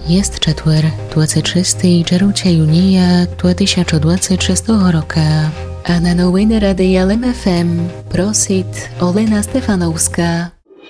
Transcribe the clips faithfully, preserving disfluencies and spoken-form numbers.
Jest четвер, двадцять шостого червня юнія дві тисячі двадцять шостого року. А на новини Радія Л М Ф М просить Олена Стефановська.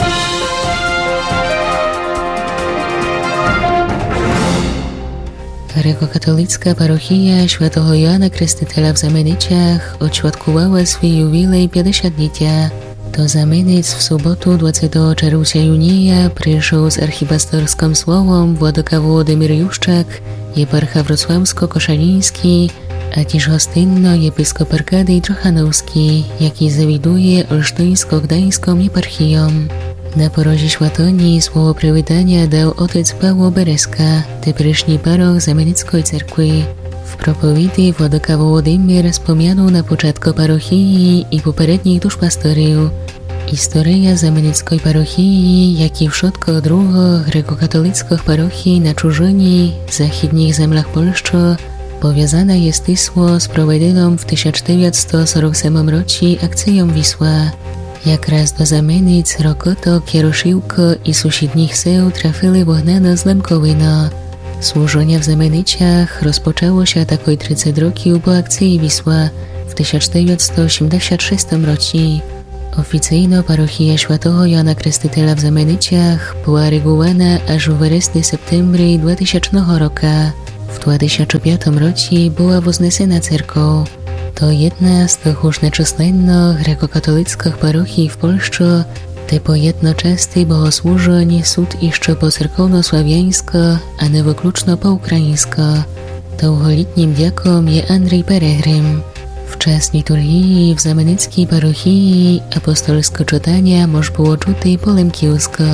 Grekokatolicka parochia Świętego Jana Chrzciciela w Zamiennicach odświadkowała swój jubilej pięćdziesięciolecia. Do Zamienic w sobotu dwudziestego czerwca junia przyszedł z archipastorskim słowem władaka Włodymyr Juszczak, jeparcha wrocławsko-koszaliński, a też hostynno episkop Arkadij Trochanowski, jaki zawiduje olsztyńsko-gdańską jeparchią. Na porozie Świętoni słowo przywitania dał otec Paweł Bereska, teперішній paroch Zamienickiej cerkwi. W propowiedzi władaka Wołodymyr wspomniano na początku parochii i poprzednich duszpastorów. Historia Zamienickiej parochii, jak i wszystko drugo grekokatolickich parochii na czużyni, zachідnych zemlach Polszczy, powiązana jest stysło z prowadzoną w tysiąc dziewięćset czterdziestym siódmym roku akcją Wisła. Jak raz do Zamienic, Rokotok, Jaroszівko i sąsiednich seł trafili wognano z Lemkowino. Służenie w Zamienicach rozpoczęło się takoj trzydzieści roków po akcji Wisła w tysiąc dziewięćset osiemdziesiątym szóstym roku. Oficjalno parochia Świętego Jana Chrzciciela w Zamienicach była regułowana aż w wrześniu-septembru dwutysięcznego roku. W dwa tysiące piątym roku była wzniesiona cerkow. To jedna z tych już nieczyslennych grekokatolickich parochii w Polsce, te po jednoczesnej bogosłużeń sud jeszcze po cerkowno-sławiańsko, a nie wykluczno po ukraińsko. Długoletnim diakom je Andrzej Peregrym. W czas liturgii w Zamienickiej parochii apostolskie czytania moż było czuty po lemkiewsko.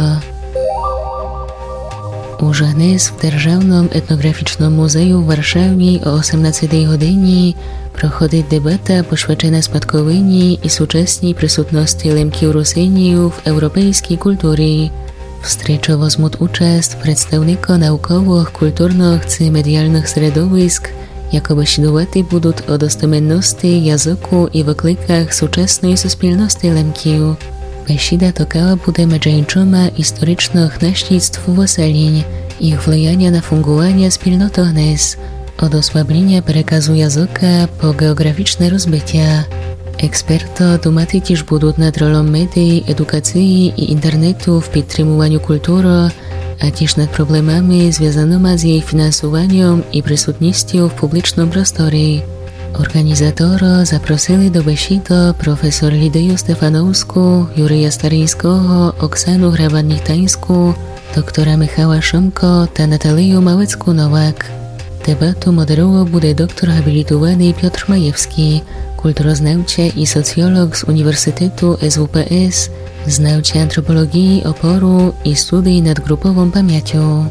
Už dnes w Державnym Etnograficznym Muzeum w Warszawie o osiemnastej godzinie prochodzi debata poświęcona spadkowini i współczesnej przysutności Lemkiów Ruseniów w europejskiej kulturze. W stryczu wezmą uczest przedstawnicy naukowych, kulturnych czy medialnych środowisk, jakoby świadczyć będą o dostomenności języku i wyklikach współczesnej suspilności Lemkiów. Besieda tokała bude medżeńczoma historycznych naślictw wyseleń, ich wpływania na fungowanie wspólnoty dnes, od osłabienia przekazu języka po geograficzne rozbycia. Eksperto dumaty też będą nad rolą mediów, edukacji i internetu w podtrzymywaniu kultury, a też nad problemami związanymi z jej finansowaniem i przysutnością w publicznym prostorze. Organizatora zaprosili do besiedy profesor Lidię Stefanowską, Jurija Staryńskiego, Oksanę Hraban-Nichtańską, doktora Michała Szymko i Natalię Małecką-Nowak. Debatę moderował będzie doktor habilitowany Piotr Majewski, kulturoznawca i socjolog z Uniwersytetu S W P S, znawca antropologii oporu i studii nad grupową pamięcią.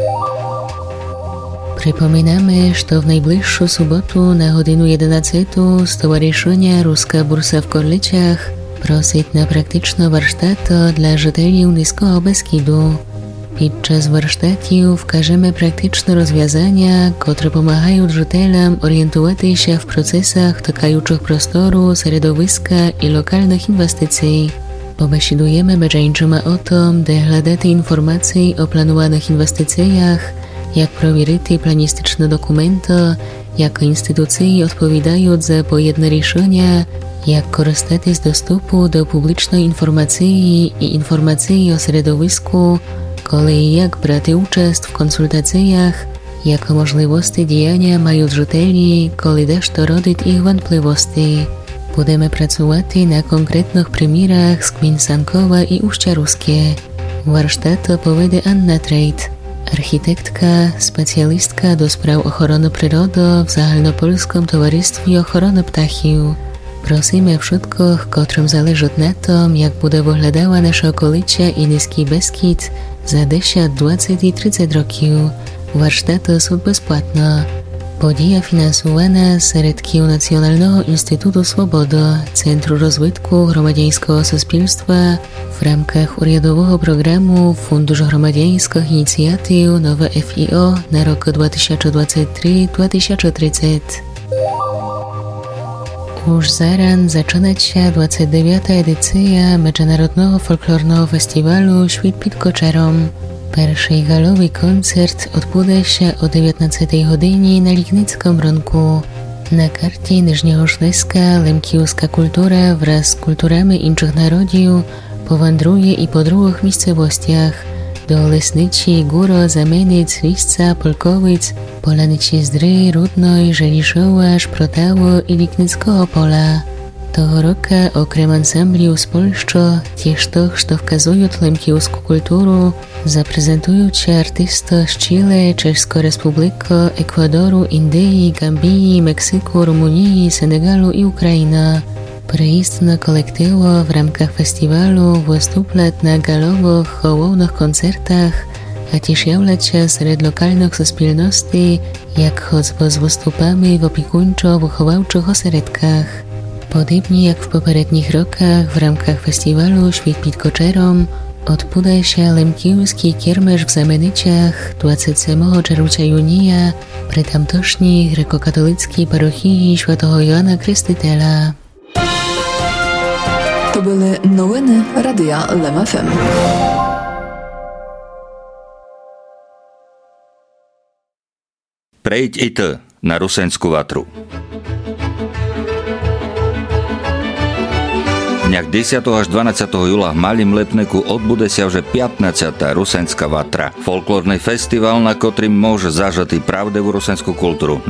Przypominamy, że w najbliższą sobotę na godzinę jedenastą Stowarzyszenia Ruska Bursa w Korlicach prosić na praktyczne warsztaty dla żyteli Niskiego Beskidu. Podczas warsztatów każemy praktyczne rozwiązania, które pomagają żytelom orientować się w procesach tykających prostoru, środowiska i lokalnych inwestycji. Pobesiedujemy bieżąco o tym, by hledać informacje o planowanych inwestycjach, jak prowierity planistyczne dokumenty, jak instytucje odpowiadają za pojedne решения, jak korzystać z dostępu do publicznej informacji i informacji o środowisku, kolei jak brać uczest w konsultacjach, jakie możliwości działania mają żyteli, koli też to rodzić ich wątpliwości. Będziemy pracować na konkretnych przymierach z gmin Sankowa i Uścia Ruskie. Warsztat opowiada Anna Trejt, architektka, specjalistka do spraw ochrony przyrody w Zahalnopolskim Towarzystwie Ochrony Ptachiów. Prosimy wszystkich, którym zależy na tym, jak będzie wyglądała nasza okolica i Niski Beskid za dziesięć, dwadzieścia i trzydzieści roków. Warsztaty są bezpłatne. Podія finansowana z środków Nacjonalnego Instytutu Swobody, Centrum Rozwitku Gromadieńskiego Suspilstwa w ramach urядowego programu Fundusz Gromadieńskich Inicjatyw Nowe F I O na rok dwa tysiące dwudziesty trzeci do dwa tysiące trzydziestego. Już zaraz zaczyna się dwudziesta dziewiąta edycja Międzynarodowego Folklornego Festiwalu Świt pod Koczarom. Перший галовий концерт відбудеться о дев'ятнадцятій годині на Лікницькому ронку. На карті Нижнього Шлеска лемківська культура wraz з культурами інших народів powędruje i po drugich miejscowościach do Lesnyci, Góro, Zamenic, Wisca, Polkowic, Polanyci Zdry, Rudnoj, Żeliszowa, Szprotało i Liknickiego Pola. Того року, окрім ансамблів з Польщі, тiež то, що вказують лемківську культуру, запрезентуючи артисти з Чилі, Чеської Республіки, Еквадору, Індії, Гамбії, Мексику, Румунії, Сенегалу і України. Приїзд на колективу в рамках фестивалю виступлять на галових головних концертах, а тiež являться серед локальних суспільностей, як хоч з виступами в опікунчо-виховавчих осередках. Podobnie jak w poprzednich rokach w ramach festiwalu Świt pod Koczerą odbędzie się Lemkівський kiermesz w Zamenicach dwudziestego czerwca przy tamtejszej grekokatolickiej parochii Świętego Joana Chrzciciela. To były nowiny Radia Lem F M. Prejdź i ty na Rusensku Vatru. V dňach desiateho až dvanásťeho júla v Malým Lepneku odbude sa už pätnásťata Rusenská Vatra. Folklórny festival, na ktorým môže zažať i pravdivú rusenskú kultúru.